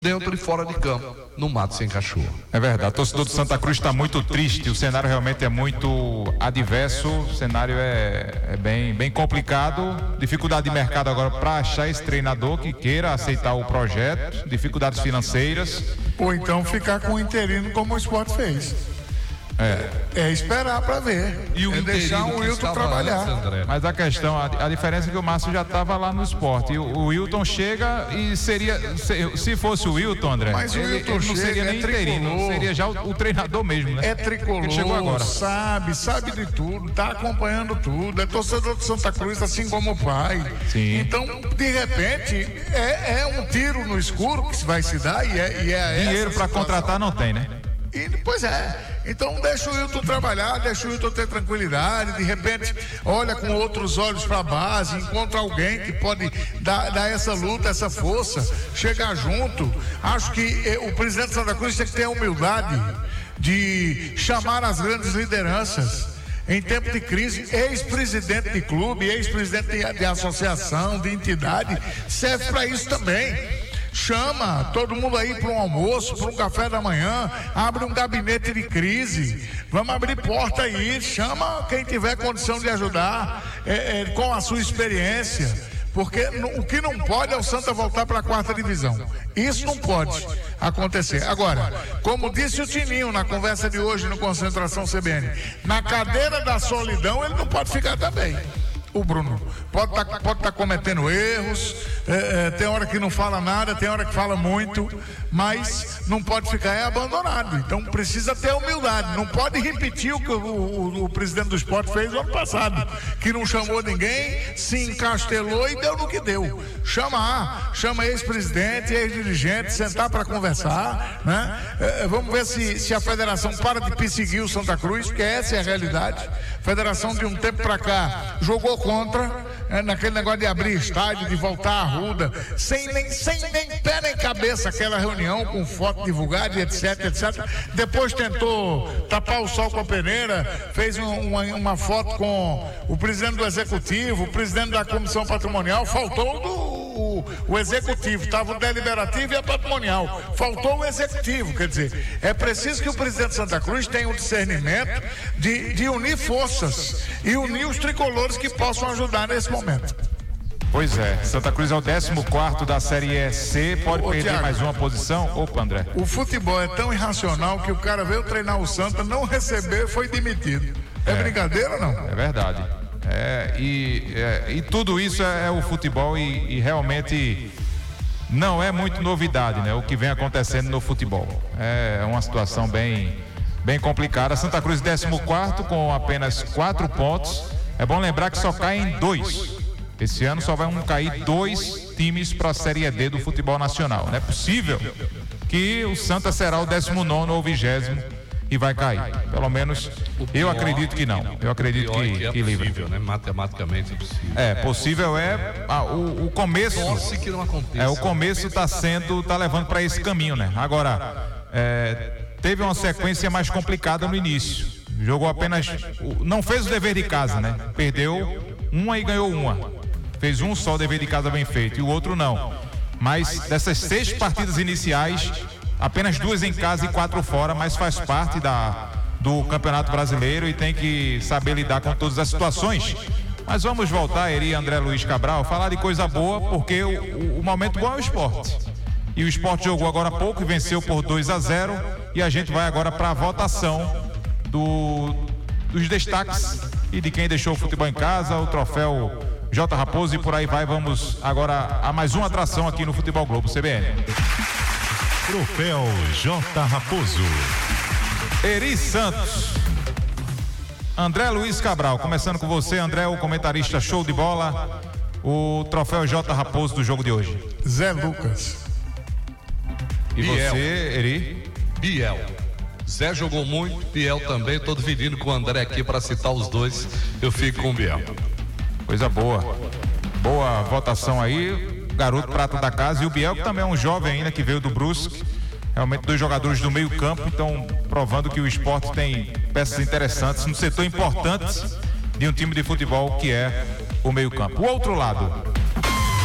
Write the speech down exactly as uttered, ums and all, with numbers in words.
dentro e fora de campo, no mato sem cachorro. É verdade, o torcedor do Santa Cruz está muito triste, o cenário realmente é muito adverso, o cenário é, é bem, bem complicado, dificuldade de mercado agora para achar esse treinador que queira aceitar o projeto, dificuldades financeiras. Ou então ficar com o interino como o Sport fez. É, é esperar para ver. E o é deixar o Wilton trabalhar. Antes, Mas a questão, a, a diferença é que o Márcio já estava lá no esporte. E o, o Wilton chega e seria. Se, se fosse o Wilton, André, Mas ele, o Wilton ele não seria chega, nem é interino, seria já o, o treinador mesmo, né? É tricolor, ele chegou agora. sabe, sabe de tudo, tá acompanhando tudo. É torcedor do Santa Cruz, assim como o pai. Sim. Então, de repente, é, é um tiro no escuro que vai se dar e é, e é dinheiro para contratar não tem, né? E, pois é, então deixa o Wilton trabalhar, deixa o Wilton ter tranquilidade, de repente olha com outros olhos para a base, encontra alguém que pode dar, dar essa luta, essa força, chegar junto. Acho que eh, o presidente Santa Cruz tem que ter a humildade de chamar as grandes lideranças. Em tempo de crise, ex-presidente de clube, ex-presidente de, de associação, de entidade, serve para isso também. Chama todo mundo aí para um almoço, para um café da manhã, abre um gabinete de crise, vamos abrir porta aí, chama quem tiver condição de ajudar é, é, com a sua experiência, porque no, o que não pode é o Santa voltar para a quarta divisão. Isso não pode acontecer. Agora, como disse o Tininho na conversa de hoje no Concentração C B N, na cadeira da solidão ele não pode ficar também. O Bruno pode estar tá, pode tá cometendo erros, é, é, tem hora que não fala nada, tem hora que fala muito, mas não pode ficar é abandonado. Então precisa ter humildade, não pode repetir o que o, o, o presidente do Sport fez no ano passado, que não chamou ninguém, se encastelou e deu no que deu. Chama, chama ex-presidente, ex-dirigente, sentar para conversar, né? É, vamos ver se, se a federação para de perseguir o Santa Cruz, porque essa é a realidade. A federação de um tempo para cá jogou contra, é, naquele negócio de abrir estádio, de voltar à Arruda, sem nem, sem nem pé nem cabeça aquela reunião com foto divulgada e etc, etcétera. Depois tentou tapar o sol com a peneira, fez um, uma, uma foto com o presidente do executivo, o presidente da comissão patrimonial, faltou do O, o executivo, estava o deliberativo e a patrimonial, faltou o executivo. Quer dizer, é preciso que o presidente de Santa Cruz tenha um discernimento de, de unir forças e unir os tricolores que possam ajudar nesse momento. Pois é, Santa Cruz é o décimo quarto da Série E C, pode Ô, perder Thiago, mais uma posição. Opa, André. O futebol é tão irracional que o cara veio treinar o Santa, não recebeu e foi demitido. É, é brincadeira ou não? É verdade. É, e, é, e tudo isso é, é o futebol e, e realmente não é muito novidade, né? O que vem acontecendo no futebol. É uma situação bem, bem complicada. Santa Cruz décimo quarto com apenas quatro pontos. É bom lembrar que só caem dois. Esse ano só vão cair dois times para a Série D do futebol nacional. Não é possível que o Santa será o décimo nono ou vigésimo e vai cair. Pelo menos eu acredito que não. Eu acredito que, que é que livre. possível, né? Matematicamente é possível. É, possível é ah, o, o começo. Torce que não aconteça. É, o começo está sendo, tá levando para esse caminho, né? Agora, é, teve uma sequência mais complicada no início. Jogou apenas, não fez o dever de casa, né? Perdeu uma e ganhou uma. Fez um só dever de casa bem feito e o outro não. Mas dessas seis partidas iniciais, apenas duas em casa e quatro fora, mas faz parte da, do Campeonato Brasileiro e tem que saber lidar com todas as situações. Mas vamos voltar, Eri, André Luiz Cabral, falar de coisa boa, porque o, o, o momento bom é o esporte. E o esporte jogou agora há pouco e venceu por dois a zero. E a gente vai agora para a votação do, dos destaques e de quem deixou o futebol em casa, o troféu J. Raposo e por aí vai. Vamos agora a mais uma atração aqui no Futebol Globo C B N. Troféu J. Raposo. Eri Santos. André Luiz Cabral, começando com você, André, o comentarista show de bola. O troféu J. Raposo do jogo de hoje. Zé Lucas. E Biel. você, Eri? Biel. Zé jogou muito, Biel também. Estou dividindo com o André aqui para citar os dois. Eu fico com o Biel. Coisa boa. Boa votação aí. Garoto prata da casa. E o Biel, que também é um jovem ainda, que veio do Brusque. Realmente dois jogadores do meio campo, então provando que o esporte tem peças interessantes no setor importante de um time de futebol que é o meio campo. O outro lado.